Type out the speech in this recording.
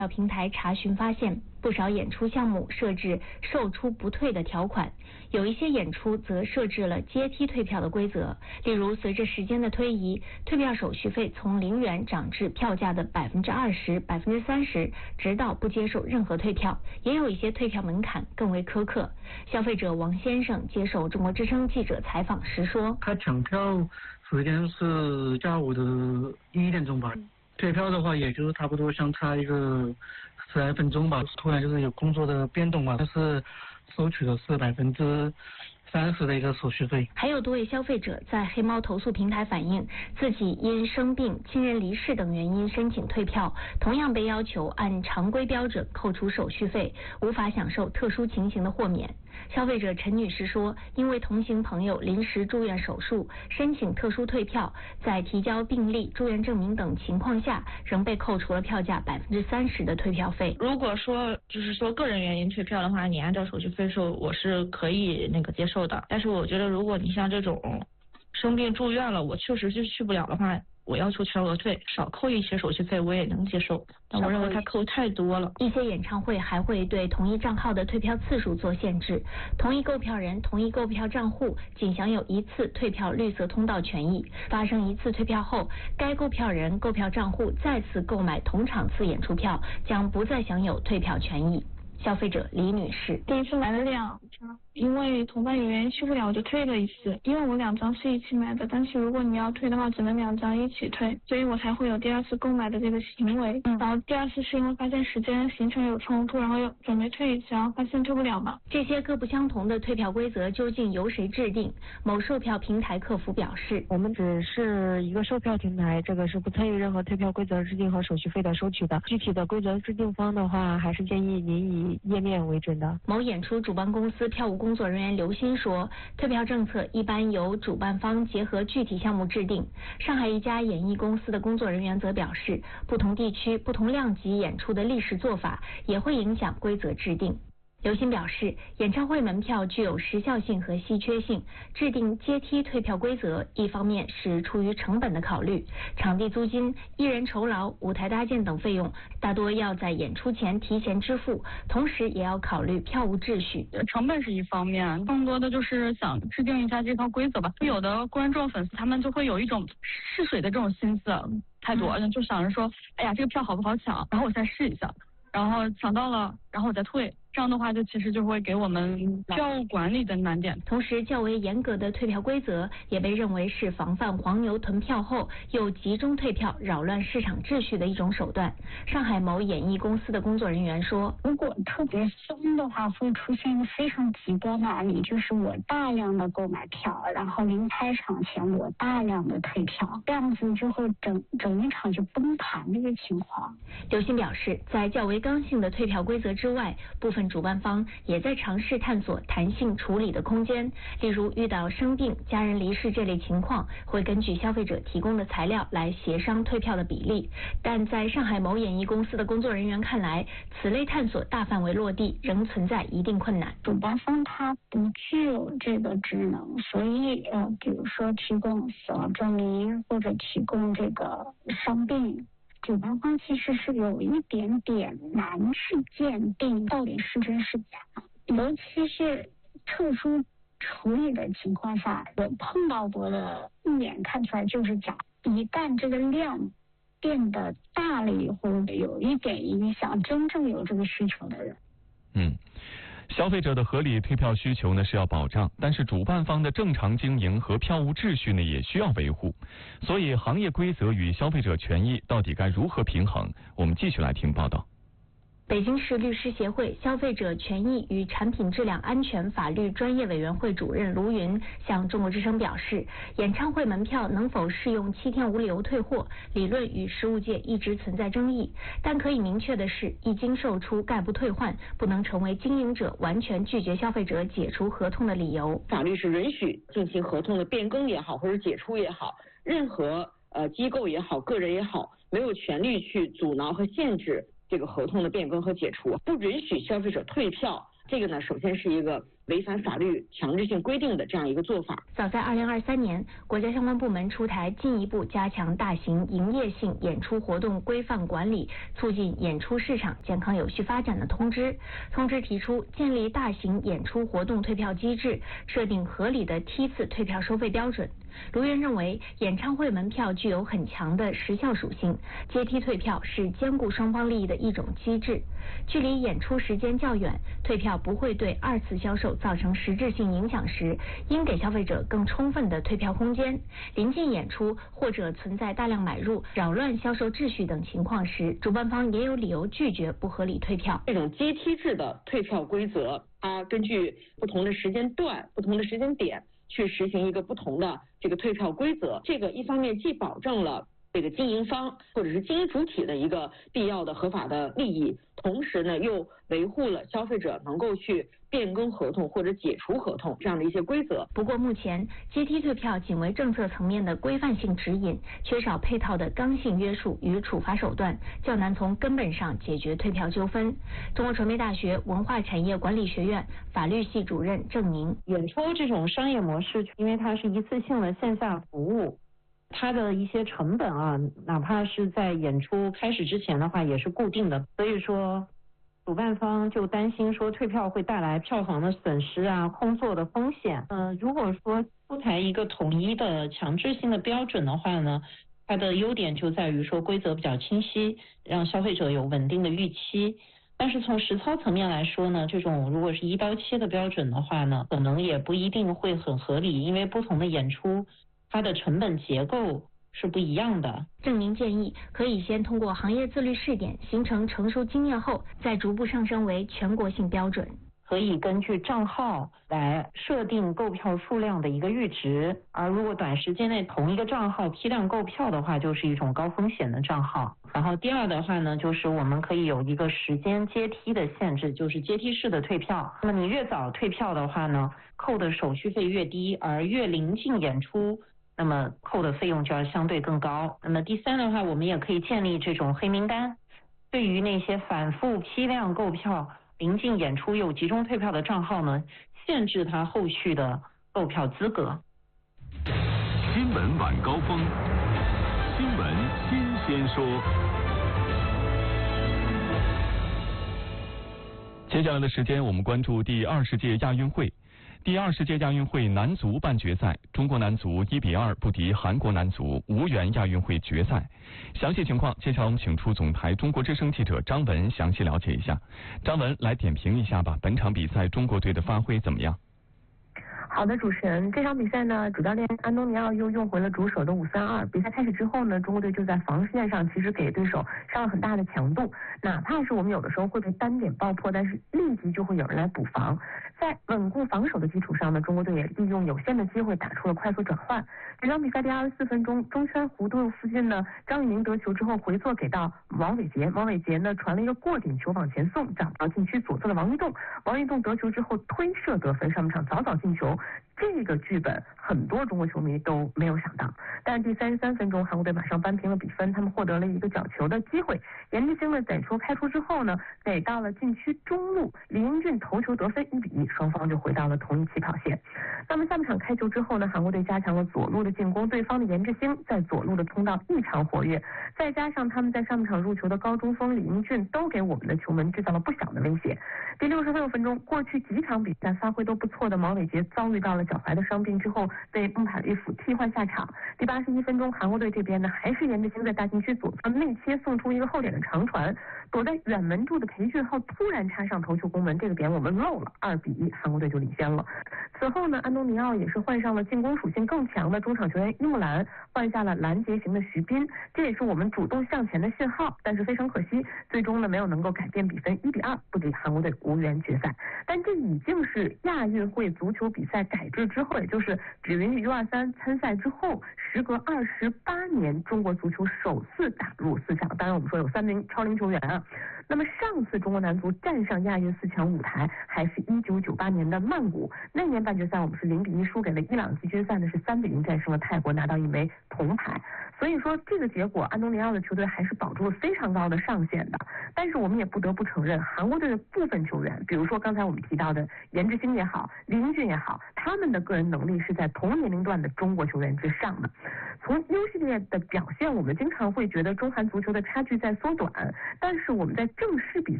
平台查询发现，不少演出项目设置售出不退的条款，有一些演出则设置了阶梯退票的规则。例如，随着时间的推移，退票手续费从0元涨至票价的20%、30%，直到不接受任何退票。也有一些退票门槛更为苛刻。消费者王先生接受中国之声记者采访时说：“ 他抢票时间是下午的1点钟吧。退票的话，也就是差不多相差一个10来分钟吧。突然就是有工作的变动嘛，但是收取的是30%的一个手续费。” 还有多位消费者在黑猫投诉平台反映，自己因生病、亲人离世等原因申请退票，同样被要求按常规标准扣除手续费，无法享受特殊情形的豁免。消费者陈女士说，因为同行朋友临时住院手术，申请特殊退票，在提交病历、住院证明等情况下，仍被扣除了票价30%的退票费。 如果说个人原因退票的话，你按照手续费收，我是可以接受的。但是我觉得，如果你像这种生病住院了，我确实是去不了的话，我要求全额退，少扣一些手续费我也能接受，但我认为他扣太多了。 一些演唱会还会对同一账号的退票次数做限制，同一购票人、同一购票账户仅享有1次退票绿色通道权益，发生1次退票后，该购票人、购票账户再次购买同场次演出票，将不再享有退票权益。消费者李女士： 第一次买了2张，因为同伴有原因去不了，我就退了1次。因为我2张是一起买的，但是如果你要退的话，只能2张一起退，所以我才会有第2次购买的这个行为。然后第2次是因为发现时间行程有冲突，然后又准备退1次，然后发现退不了嘛。 这些各不相同的退票规则究竟由谁制定？某售票平台客服表示： 我们只是一个售票平台，这个是不参与任何退票规则制定和手续费的收取的。具体的规则制定方的话，还是建议您以页面为准的。 某演出主办公司票务工作人员刘鑫说，退票政策一般由主办方结合具体项目制定。上海一家演艺公司的工作人员则表示，不同地区、不同量级演出的历史做法也会影响规则制定。刘鑫表示，演唱会门票具有时效性和稀缺性，制定阶梯退票规则，一方面是出于成本的考虑，场地租金、艺人酬劳、舞台搭建等费用大多要在演出前提前支付，同时也要考虑票务秩序。 成本是一方面，更多的就是想制定一下这套规则吧。有的观众粉丝他们就会有一种试水的这种心思，太多就想着说，哎呀，这个票好不好抢，然后我再试一下，然后抢到了，然后我再退。这样的话，其实就会给我们票务管理的难点。 同时，较为严格的退票规则也被认为是防范黄牛囤票后又集中退票、扰乱市场秩序的一种手段。上海某演艺公司的工作人员说：“ 如果特别松的话，会出现一个非常极端的案例，就是我大量的购买票，然后临开场前我大量的退票，这样子就会整一场就崩盘的一个情况。” 刘鑫表示，在较为刚性的退票规则之外，部分主办方也在尝试探索弹性处理的空间，例如遇到生病、家人离世这类情况，会根据消费者提供的材料来协商退票的比例。但在上海某演艺公司的工作人员看来，此类探索大范围落地仍存在一定困难。 主办方他不具有这个职能，所以比如说提供死亡证明或者提供这个伤病，主办方其实是有一点点难去鉴定到底是真是假，尤其是特殊处理的情况下，我碰到过的一眼看出来就是假。一旦这个量变得大了以后，有一点影响真正有这个需求的人。 消费者的合理退票需求呢是要保障，但是主办方的正常经营和票务秩序呢也需要维护。所以行业规则与消费者权益到底该如何平衡？我们继续来听报道。 北京市律师协会消费者权益与产品质量安全法律专业委员会主任卢云向中国之声表示，演唱会门票能否适用7天无理由退货，理论与实务界一直存在争议，但可以明确的是，一经售出概不退换，不能成为经营者完全拒绝消费者解除合同的理由。 法律是允许进行合同的变更也好，或者解除也好，任何机构也好，个人也好，没有权利去阻挠和限制这个合同的变更和解除，不允许消费者退票。 这个呢，首先是一个违反法律强制性规定的这样一个做法。 早在2023年，国家相关部门出台进一步加强大型营业性演出活动规范管理，促进演出市场健康有序发展的通知。通知提出，建立大型演出活动退票机制，设定合理的梯次退票收费标准。卢院认为，演唱会门票具有很强的时效属性，阶梯退票是兼顾双方利益的一种机制。距离演出时间较远，退票不会对二次销售造成实质性影响时，应给消费者更充分的退票空间。临近演出或者存在大量买入、扰乱销售秩序等情况时，主办方也有理由拒绝不合理退票。 这种阶梯制的退票规则，它根据不同的时间段、不同的时间点去实行一个不同的这个退票规则。这个一方面既保证了这个经营方或者是经营主体的一个必要的合法的利益，同时呢又维护了消费者能够去变更合同或者解除合同这样的一些规则。 不过目前阶梯退票仅为政策层面的规范性指引，缺少配套的刚性约束与处罚手段，较难从根本上解决退票纠纷。中国传媒大学文化产业管理学院法律系主任郑宁， 演出这种商业模式，因为它是一次性的线下服务，它的一些成本啊，哪怕是在演出开始之前的话也是固定的，所以说主办方就担心说退票会带来票房的损失啊、空座的风险。如果说出台一个统一的强制性的标准的话呢，它的优点就在于说规则比较清晰，让消费者有稳定的预期。但是从实操层面来说呢，这种如果是一刀切的标准的话呢，可能也不一定会很合理，因为不同的演出它的成本结构是不一样的。 郑宁建议可以先通过行业自律试点，形成成熟经验后，再逐步上升为全国性标准。 可以根据账号来设定购票数量的一个阈值，而如果短时间内同一个账号批量购票的话，就是一种高风险的账号。然后第二的话呢，就是我们可以有一个时间阶梯的限制，就是阶梯式的退票。那么你越早退票的话呢，扣的手续费越低，而越临近演出，那么扣的费用就要相对更高。那么第三的话，我们也可以建立这种黑名单，对于那些反复批量购票、临近演出又集中退票的账号呢，限制他后续的购票资格。 新闻晚高峰，新闻新鲜说。接下来的时间，我们关注第20届亚运会。第20届亚运会男足半决赛，中国男足1-2不敌韩国男足，无缘亚运会决赛。详细情况，接下来我们请出总台中国之声记者张文详细了解一下。张文来点评一下吧，本场比赛中国队的发挥怎么样？ 好的，主持人，这场比赛呢，主教练安东尼奥又用回了主守的5-3-2。比赛开始之后呢，中国队就在防线上其实给对手上了很大的强度，哪怕是我们有的时候会被单点爆破，但是立即就会有人来补防。在稳固防守的基础上呢，中国队也利用有限的机会打出了快速转换。整场比赛第24分钟，中圈弧度附近呢，张玉宁得球之后回错给到王伟杰，王伟杰呢传了一个过顶球往前送，找到禁区左侧的王一动，王一动得球之后推射得分，上半场早早进球。这个剧本很多中国球迷都没有想到，但是第33分钟，韩国队马上扳平了比分，他们获得了一个角球的机会。严志兴的点球开出之后呢，给到了禁区中路，李英俊头球得分1-1，双方就回到了同一起跑线。那么下半场开球之后呢，韩国队加强了左路的进攻，对方的严志兴在左路的通道异常活跃，再加上他们在上半场入球的高中锋李英俊，都给我们的球门制造了不小的威胁。第66分钟，过去几场比赛发挥都不错的毛伟杰遭遇到了脚踝的伤病之后，被穆塔利夫替换下场。第81分钟，韩国队这边呢，还是严志兴在大禁区左侧内切送出一个后点的长传，躲在远门柱的裴俊浩突然插上头球攻门，这个点我们漏了，2-1，韩国队就领先了。此后呢，安东尼奥也是换上了进攻属性更强的中场球员伊木兰，换下了拦截型的徐斌，这也是我们主动向前的信号。但是非常可惜，最终呢没有能够改变比分，1-2不敌韩国队，无缘决赛。但这已经是亚运会足球比赛改制之后，也就是只允许U23参赛之后，时隔28年，中国足球首次打入4强。当然我们说有3名超龄球员啊。那么上次中国男足站上亚运4强舞台，还是1998年的曼谷，那年半决赛我们是0-1输给了伊朗，季军赛呢是3-0战胜了泰国，拿到1枚铜牌。 所以说这个结果，安东尼奥的球队还是保住了非常高的上限的。但是我们也不得不承认，韩国队的部分球员，比如说刚才我们提到的颜值星也好，李英俊也好，他们的个人能力是在同年龄段的中国球员之上的。从 U 系列的表现，我们经常会觉得中韩足球的差距在缩短，但是我们在正式比赛